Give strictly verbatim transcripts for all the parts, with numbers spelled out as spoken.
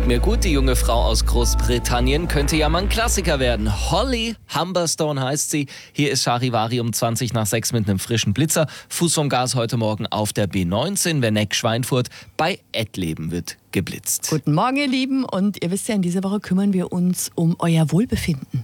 mir gut, die junge Frau aus Großbritannien könnte ja mal ein Klassiker werden. Holly Humberstone heißt sie. Hier ist Charivari um zwanzig nach sechs mit einem frischen Blitzer. Fuß vom Gas heute Morgen auf der B neunzehn, Werneck-Schweinfurt. Bei Ettleben wird geblitzt. Guten Morgen, ihr Lieben. Und ihr wisst ja, in dieser Woche kümmern wir uns um euer Wohlbefinden.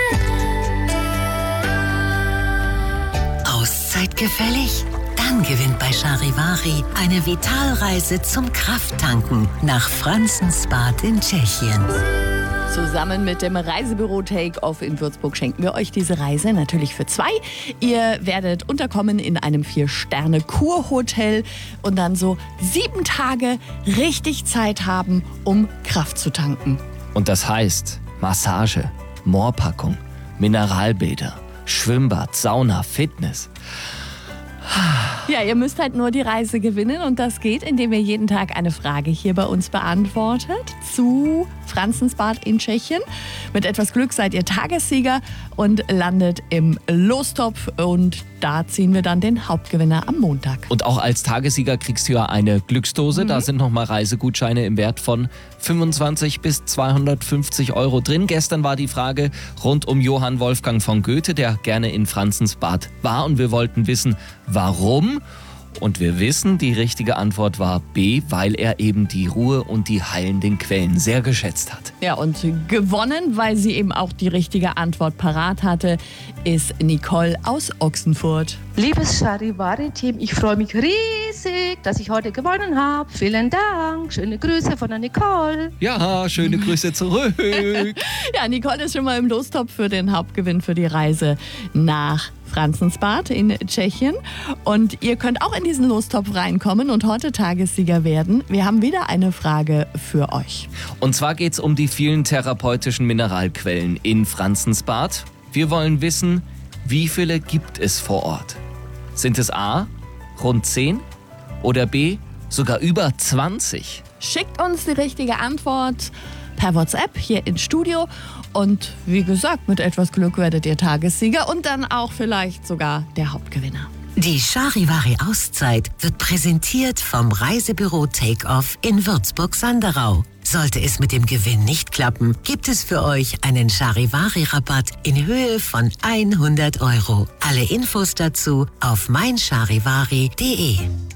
Auszeit gefällig? Dann gewinnt bei Charivari eine Vitalreise zum Krafttanken nach Franzensbad in Tschechien. Zusammen mit dem Reisebüro Take-Off in Würzburg schenken wir euch diese Reise natürlich für zwei. Ihr werdet unterkommen in einem Vier-Sterne-Kurhotel und dann so sieben Tage richtig Zeit haben, um Kraft zu tanken. Und das heißt Massage, Moorpackung, Mineralbäder, Schwimmbad, Sauna, Fitness. Ja, ihr müsst halt nur die Reise gewinnen und das geht, indem ihr jeden Tag eine Frage hier bei uns beantwortet zu Franzensbad in Tschechien. Mit etwas Glück seid ihr Tagessieger und landet im Lostopf und da ziehen wir dann den Hauptgewinner am Montag. Und auch als Tagessieger kriegst du ja eine Glücksdose. Mhm. Da sind nochmal Reisegutscheine im Wert von fünfundzwanzig bis zweihundertfünfzig Euro drin. Gestern war die Frage rund um Johann Wolfgang von Goethe, der gerne in Franzensbad war. Und wir wollten wissen, warum? Und wir wissen, die richtige Antwort war B, weil er eben die Ruhe und die heilenden Quellen sehr geschätzt hat. Ja, und gewonnen, weil sie eben auch die richtige Antwort parat hatte, ist Nicole aus Ochsenfurt. Liebes Charivari-Team, ich freue mich riesig, dass ich heute gewonnen habe. Vielen Dank. Schöne Grüße von der Nicole. Ja, schöne Grüße zurück. Ja, Nicole ist schon mal im Lostopf für den Hauptgewinn für die Reise nach Franzensbad in Tschechien. Und ihr könnt auch in diesen Lostopf reinkommen und heute Tagessieger werden. Wir haben wieder eine Frage für euch. Und zwar geht es um die vielen therapeutischen Mineralquellen in Franzensbad. Wir wollen wissen, wie viele gibt es vor Ort? Sind es A, rund zehn oder B, sogar über zwanzig? Schickt uns die richtige Antwort per WhatsApp hier ins Studio. Und wie gesagt, mit etwas Glück werdet ihr Tagessieger und dann auch vielleicht sogar der Hauptgewinner. Die Charivari-Auszeit wird präsentiert vom Reisebüro Take-Off in Würzburg-Sanderau. Sollte es mit dem Gewinn nicht klappen, gibt es für euch einen Charivari-Rabatt in Höhe von hundert Euro. Alle Infos dazu auf mein charivari punkt de.